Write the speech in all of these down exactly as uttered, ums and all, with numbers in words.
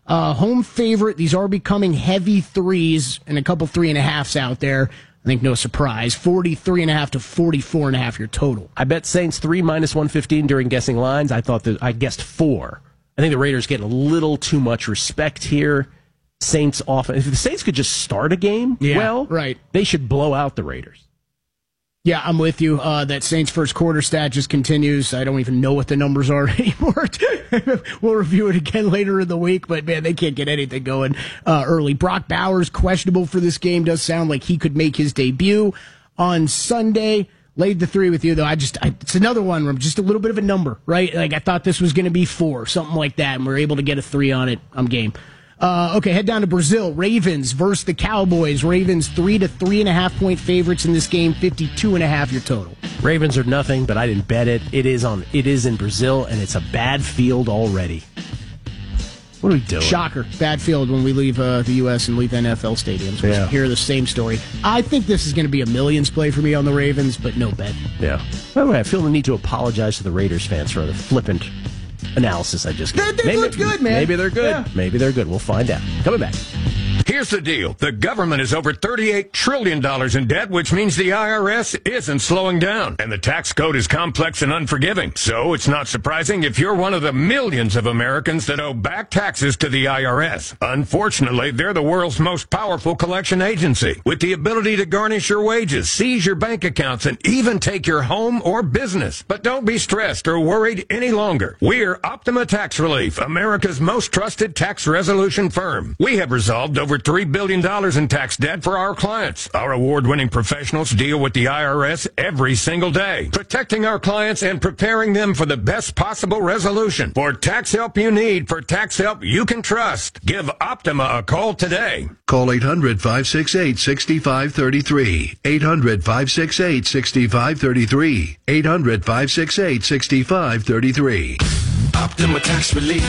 Uh, home favorite. These are becoming heavy threes and a couple three and a halves out there. I think no surprise. forty-three and a half to forty-four and a half your total. I bet Saints three minus one fifteen during guessing lines. I thought that I guessed four. I think the Raiders getting a little too much respect here. Saints often, if the Saints could just start a game yeah, well, right. they should blow out the Raiders. Yeah, I'm with you. Uh, that Saints first quarter stat just continues. I don't even know what the numbers are anymore. We'll review it again later in the week, but man, they can't get anything going uh, early. Brock Bowers, questionable for this game. Does sound like he could make his debut on Sunday. Laid the three with you, though. I just, I, it's another one where I'm just a little bit of a number, right? Like I thought this was going to be four, something like that, and we're able to get a three on it. I'm game. Uh, okay, head down to Brazil. Ravens versus the Cowboys. Ravens three to three and a half point favorites in this game. fifty-two and a half your total. Ravens are nothing, but I didn't bet it. It is on. It is in Brazil, and it's a bad field already. What are we doing? Shocker. Bad field when we leave uh, the U S and leave N F L stadiums. We yeah. hear the same story. I think this is going to be a millions play for me on the Ravens, but no bet. Yeah. By the way, I feel the need to apologize to the Raiders fans for the flippant analysis I just gave. They, they looked good, man. Maybe they're good. Yeah. Maybe they're good. We'll find out. Coming back. Here's the deal. The government is over thirty-eight trillion dollars in debt, which means the I R S isn't slowing down. And the tax code is complex and unforgiving. So it's not surprising if you're one of the millions of Americans that owe back taxes to the I R S. Unfortunately, they're the world's most powerful collection agency, with the ability to garnish your wages, seize your bank accounts, and even take your home or business. But don't be stressed or worried any longer. We're Optima Tax Relief, America's most trusted tax resolution firm. We have resolved over three billion dollars in tax debt for our clients. Our award-winning professionals deal with the I R S every single day, protecting our clients and preparing them for the best possible resolution. For tax help you need, for tax help you can trust, give Optima a call today. Call eight hundred, five six eight, six five three three. eight hundred, five six eight, six five three three. eight hundred, five six eight, six five three three. Optima Tax Relief.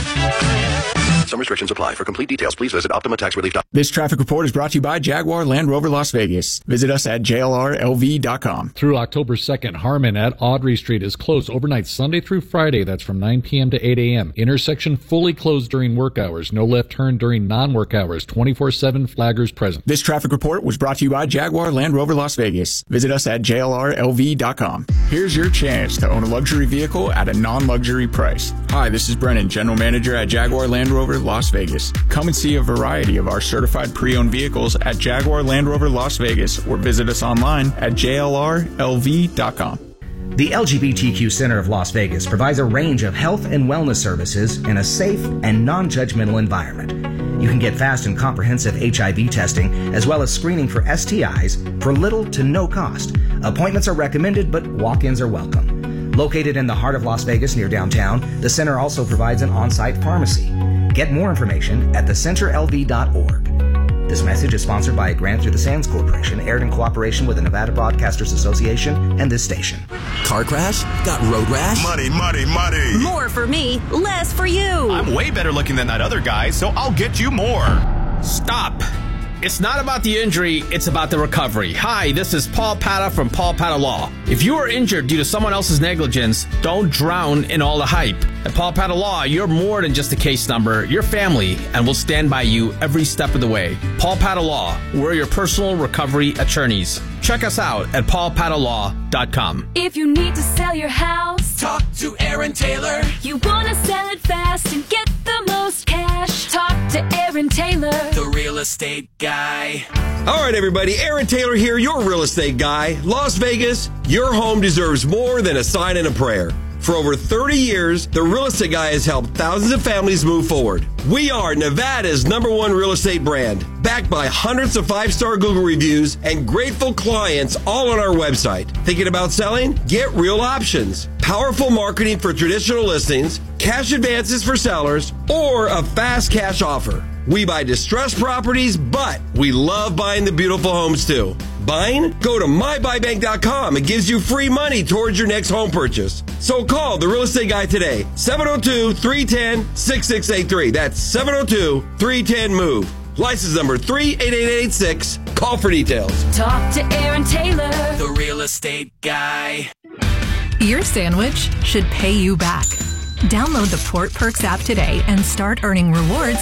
Some restrictions apply. For complete details, please visit Optima Tax Relief. This traffic report is brought to you by Jaguar Land Rover Las Vegas. Visit us at J L R L V dot com. Through October second, Harmon at Audrey Street is closed overnight Sunday through Friday. That's from nine p.m. to eight a.m. Intersection fully closed during work hours. No left turn during non-work hours. twenty-four seven flaggers present. This traffic report was brought to you by Jaguar Land Rover Las Vegas. Visit us at J L R L V dot com. Here's your chance to own a luxury vehicle at a non-luxury price. Hi, this is Brennan, General Manager at Jaguar Land Rover Las Vegas. Come and see a variety of our certified pre-owned vehicles at Jaguar Land Rover Las Vegas or visit us online at J L R L V dot com. The L G B T Q Center of Las Vegas provides a range of health and wellness services in a safe and non-judgmental environment. You can get fast and comprehensive H I V testing as well as screening for S T Is for little to no cost. Appointments are recommended, but walk-ins are welcome. Located in the heart of Las Vegas near downtown, the center also provides an on-site pharmacy. Get more information at the center L V dot org. This message is sponsored by a grant through the Sands Corporation, aired in cooperation with the Nevada Broadcasters Association and this station. Car crash? Got road rash? Money, money, money. More for me, less for you. I'm way better looking than that other guy, so I'll get you more. Stop. It's not about the injury, it's about the recovery. Hi, this is Paul Pata from Paul Pata Law. If you are injured due to someone else's negligence, don't drown in all the hype. At Paul Pata Law, you're more than just a case number. You're family, and we'll stand by you every step of the way. Paul Pata Law, we're your personal recovery attorneys. Check us out at paul pata law dot com. If you need to sell your house, talk to Aaron Taylor. You want to sell it fast and get the most cash, talk to Aaron Taylor, the real estate guy. All right, everybody, Aaron Taylor here, your real estate guy. Las Vegas, your home deserves more than a sign and a prayer. For over thirty years, the Real Estate Guy has helped thousands of families move forward. We are Nevada's number one real estate brand, backed by hundreds of five-star Google reviews and grateful clients all on our website. Thinking about selling? Get real options. Powerful marketing for traditional listings, cash advances for sellers, or a fast cash offer. We buy distressed properties, but we love buying the beautiful homes too. Buying? Go to my buy bank dot com. It gives you free money towards your next home purchase. So call the Real Estate Guy today, seven oh two, three one zero, six six eight three. That's seven oh two, three one zero, MOVE. License number three eight eight eight six. Call for details. Talk to Aaron Taylor, the Real Estate Guy. Your sandwich should pay you back. Download the Port Perks app today and start earning rewards